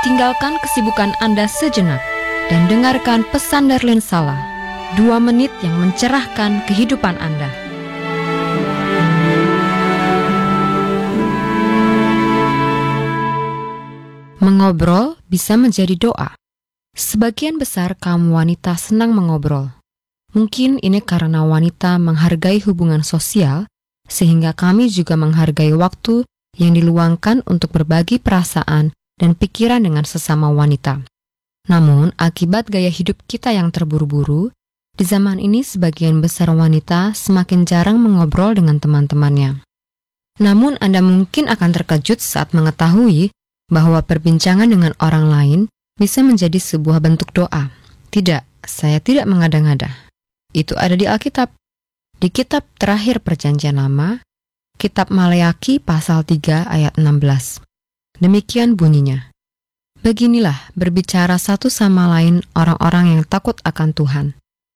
tinggalkan kesibukan Anda sejenak dan dengarkan pesan Darlene Sala, 2 menit yang mencerahkan kehidupan Anda. Mengobrol bisa menjadi doa. Sebagian besar kaum wanita senang mengobrol. Mungkin ini karena wanita menghargai hubungan sosial, sehingga kami juga menghargai waktu yang diluangkan untuk berbagi perasaan dan pikiran dengan sesama wanita. Namun, akibat gaya hidup kita yang terburu-buru, di zaman ini sebagian besar wanita semakin jarang mengobrol dengan teman-temannya. Namun, Anda mungkin akan terkejut saat mengetahui bahwa perbincangan dengan orang lain bisa menjadi sebuah bentuk doa. Tidak, saya tidak mengada-ngada. Itu ada di Alkitab. Di kitab terakhir Perjanjian Lama, Kitab Maleaki pasal 3 ayat 16. Demikian bunyinya. Beginilah berbicara satu sama lain orang-orang yang takut akan Tuhan.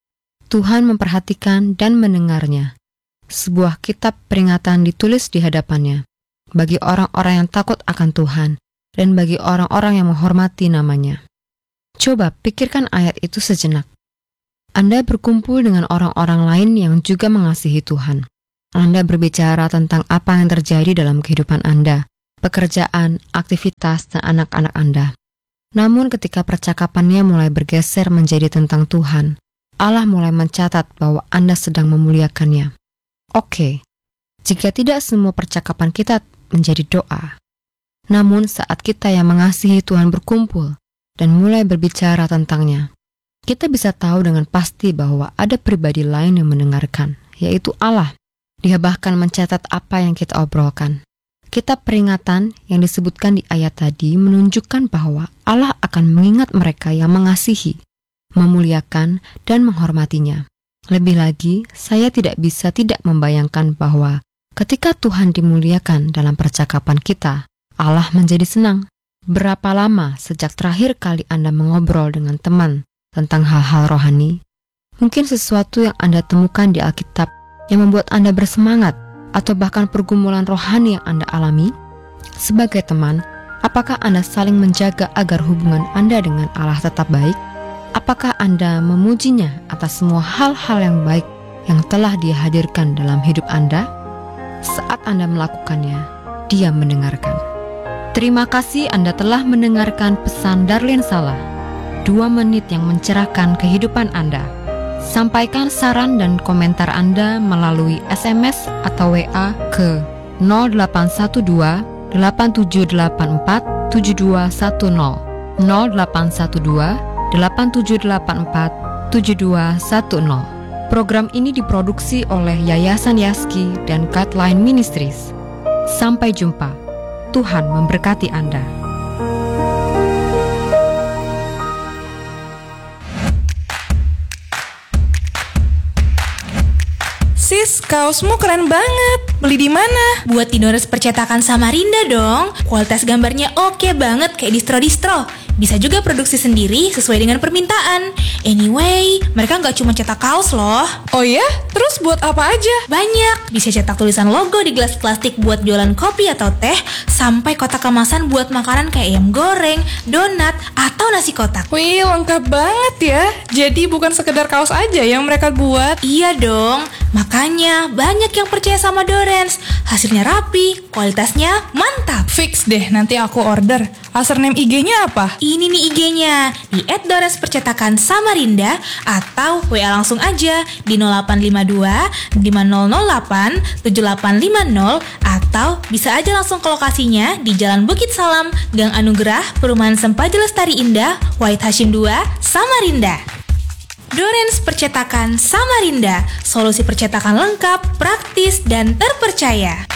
Tuhan memperhatikan dan mendengarnya. Sebuah kitab peringatan ditulis di hadapannya bagi orang-orang yang takut akan Tuhan dan bagi orang-orang yang menghormati namanya. Coba pikirkan ayat itu sejenak. Anda berkumpul dengan orang-orang lain yang juga mengasihi Tuhan. Anda berbicara tentang apa yang terjadi dalam kehidupan Anda, pekerjaan, aktivitas, dan anak-anak Anda. Namun ketika percakapannya mulai bergeser menjadi tentang Tuhan, Allah mulai mencatat bahwa Anda sedang memuliakannya. Oke, jika tidak semua percakapan kita menjadi doa, namun saat kita yang mengasihi Tuhan berkumpul dan mulai berbicara tentangnya, kita bisa tahu dengan pasti bahwa ada pribadi lain yang mendengarkan, yaitu Allah. Dia bahkan mencatat apa yang kita obrolkan. Kitab peringatan yang disebutkan di ayat tadi menunjukkan bahwa Allah akan mengingat mereka yang mengasihi, memuliakan, dan menghormatinya. Lebih lagi, saya tidak bisa tidak membayangkan bahwa ketika Tuhan dimuliakan dalam percakapan kita, Allah menjadi senang. Berapa lama sejak terakhir kali Anda mengobrol dengan teman tentang hal-hal rohani? Mungkin sesuatu yang Anda temukan di Alkitab yang membuat Anda bersemangat, atau bahkan pergumulan rohani yang Anda alami. Sebagai teman, apakah Anda saling menjaga agar hubungan Anda dengan Allah tetap baik? Apakah Anda memujinya atas semua hal-hal yang baik yang telah Dia hadirkan dalam hidup Anda? Saat Anda melakukannya, Dia mendengarkan. Terima kasih Anda telah mendengarkan pesan Darlene Sala, 2 menit yang mencerahkan kehidupan Anda. Sampaikan saran dan komentar Anda melalui SMS atau WA ke 0812 8784 7210 0812 8784 7210. Program ini diproduksi oleh Yayasan Yaski dan Guideline Ministries. Sampai jumpa. Tuhan memberkati Anda. Sis, kaosmu keren banget. Beli di mana? Buat di Dores Percetakan Samarinda dong. Kualitas gambarnya oke banget kayak distro-distro. Bisa juga produksi sendiri sesuai dengan permintaan. Anyway, mereka nggak cuma cetak kaos loh. Oh ya? Terus buat apa aja? Banyak. Bisa cetak tulisan logo di gelas plastik buat jualan kopi atau teh, sampai kotak kemasan buat makanan kayak ayam goreng, donat, atau nasi kotak. Wih, lengkap banget ya. Jadi bukan sekedar kaos aja yang mereka buat. Iya dong. Makanya banyak yang percaya sama Dorens. Hasilnya rapi, kualitasnya mantap. Fix deh, nanti aku order. Username IG-nya apa? Ini nih IG-nya, di @Dorenspercetakan Samarinda, atau WA langsung aja di 0852 5008 7850, atau bisa aja langsung ke lokasinya di Jalan Bukit Salam, Gang Anugerah, Perumahan Sempaja Lestari Indah, Wahid Hashim 2, Samarinda. Dorens Percetakan Samarinda, solusi percetakan lengkap, praktis, dan terpercaya.